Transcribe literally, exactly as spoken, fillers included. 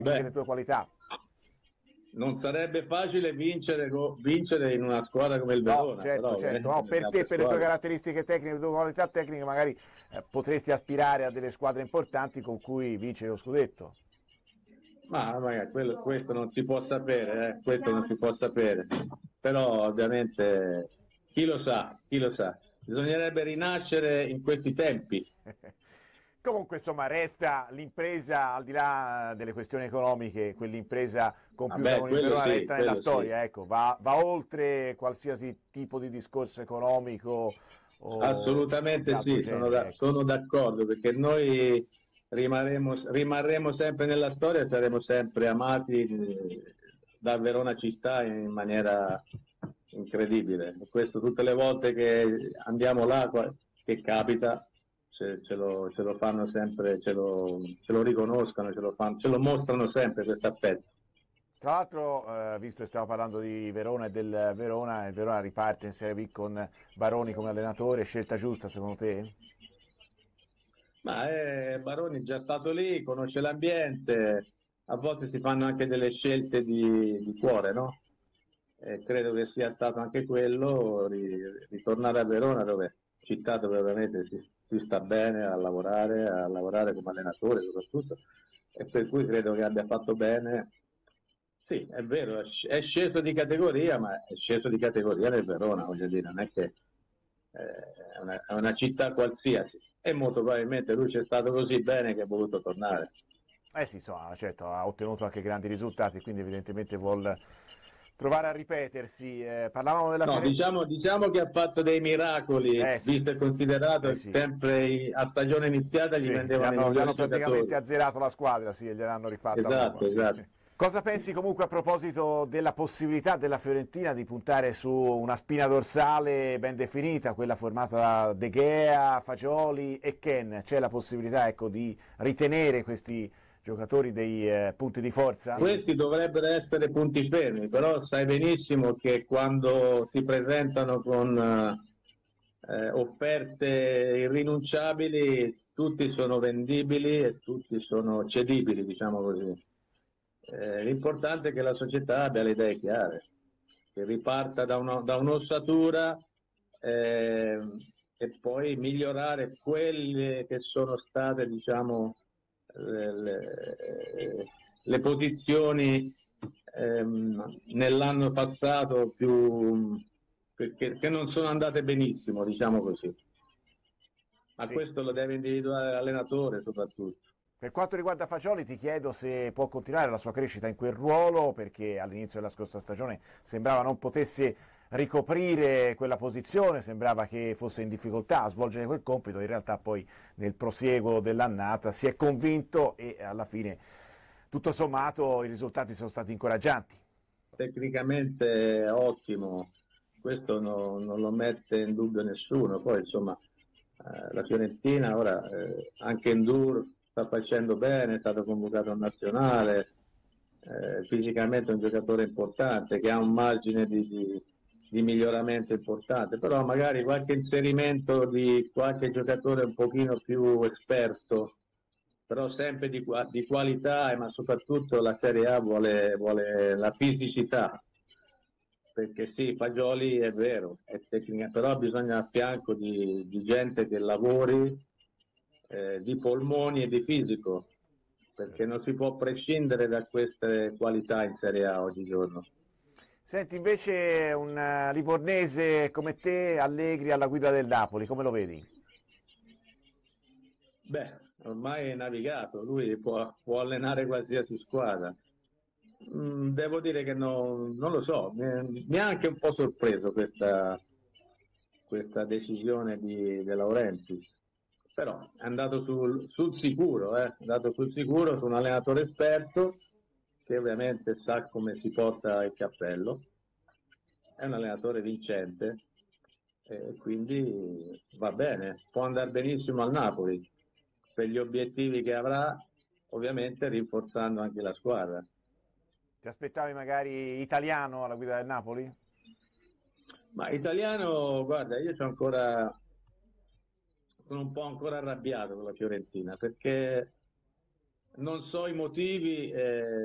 anche Beh, le tue qualità. non sarebbe facile vincere, co- vincere in una squadra come il No, Verona, però certo, certo. ovviamente No, nelle per te, altre per le tue squadre. caratteristiche tecniche, le tue qualità tecniche, magari eh, potresti aspirare a delle squadre importanti con cui vincere lo scudetto. Ma magari quello- questo non si può sapere, eh, questo non si può sapere. Però ovviamente chi lo sa, chi lo sa. Bisognerebbe rinascere in questi tempi. Comunque, insomma, resta l'impresa, al di là delle questioni economiche, quell'impresa compiuta Vabbè, con il quello Verona sì, resta nella quello sì. storia, ecco, va, va oltre qualsiasi tipo di discorso economico o, o di Assolutamente altro sì, sono, genere, da- ecco. sono d'accordo perché noi rimarremo, rimarremo sempre nella storia e saremo sempre amati eh, da Verona città in maniera incredibile. E questo tutte le volte che andiamo là, qua- che capita, ce, ce lo, ce lo fanno sempre, ce lo, ce lo riconoscono, ce lo, fanno, ce lo mostrano sempre questo affetto. Tra l'altro, eh, visto che stiamo parlando di Verona e del Verona, il Verona riparte in Serie B con Baroni come allenatore, scelta giusta secondo te? Ma eh, Baroni è già stato lì, conosce l'ambiente, a volte si fanno anche delle scelte di, di cuore, no? E credo che sia stato anche quello, ri- ritornare a Verona, dove, città dove ovviamente si, si sta bene a lavorare, a lavorare come allenatore soprattutto, e per cui credo che abbia fatto bene. Sì, è vero, è sc- è sceso di categoria, ma è sceso di categoria nel Verona, voglio dire, non è che eh, è una, è una città qualsiasi e molto probabilmente lui c'è stato così bene che ha voluto tornare. Eh sì, insomma, certo, ha ottenuto anche grandi risultati, quindi evidentemente vuol provare a ripetersi. Eh, parlavamo della No, Fiorentina. diciamo, diciamo che ha fatto dei miracoli, Eh sì, visto e considerato eh che sì, sempre i- a stagione iniziata gli sì, gli vendevano i hanno, gli migliori hanno giocatori. praticamente azzerato la squadra, sì, e gliel'hanno rifatta nuova, Esatto, sì. esatto. Cosa pensi comunque a proposito della possibilità della Fiorentina di puntare su una spina dorsale ben definita, quella formata da De Gea, Fagioli e Ken? C'è la possibilità, ecco, di ritenere questi giocatori dei eh, punti di forza? Questi dovrebbero essere punti fermi, però sai benissimo che quando si presentano con eh, offerte irrinunciabili, tutti sono vendibili e tutti sono cedibili, diciamo così. Eh, l'importante è che la società abbia le idee chiare, che riparta da, uno- da un'ossatura eh, e poi migliorare quelle che sono state, diciamo, le, le- le posizioni ehm, nell'anno passato più, che, che non sono andate benissimo, diciamo così. Ma Sì. questo lo deve individuare l'allenatore soprattutto. Per quanto riguarda Fagioli, ti chiedo se può continuare la sua crescita in quel ruolo, perché all'inizio della scorsa stagione sembrava non potesse ricoprire quella posizione, sembrava che fosse in difficoltà a svolgere quel compito, in realtà poi nel prosieguo dell'annata si è convinto e alla fine tutto sommato i risultati sono stati incoraggianti. Tecnicamente è ottimo, questo no- non lo mette in dubbio nessuno. Poi insomma eh, la Fiorentina ora eh, anche Ndur sta facendo bene, è stato convocato in nazionale, eh, fisicamente è un giocatore importante che ha un margine di, di- di miglioramento importante, però magari qualche inserimento di qualche giocatore un pochino più esperto, però sempre di, qua- di qualità, eh, ma soprattutto la Serie A vuole, vuole la fisicità, perché sì, Fagioli è vero, è tecnica, però bisogna a fianco di, di gente che lavori eh, di polmoni e di fisico, perché non si può prescindere da queste qualità in Serie A oggigiorno. Senti invece un eh, livornese come te, Allegri alla guida del Napoli, come lo vedi? Beh, ormai è navigato, lui può, può allenare qualsiasi squadra. Mm, devo dire che no- non lo so, mi, mi ha anche un po' sorpreso questa, questa decisione di De Laurentiis, però è andato sul, sul sicuro, eh, è andato sul sicuro su un allenatore esperto che ovviamente sa come si porta il cappello, è un allenatore vincente e quindi va bene, può andare benissimo al Napoli per gli obiettivi che avrà, ovviamente rinforzando anche la squadra. Ti aspettavi magari italiano alla guida del Napoli? Ma italiano, guarda, io c'ho ancora, sono un po' ancora arrabbiato con la Fiorentina perché non so i motivi, eh,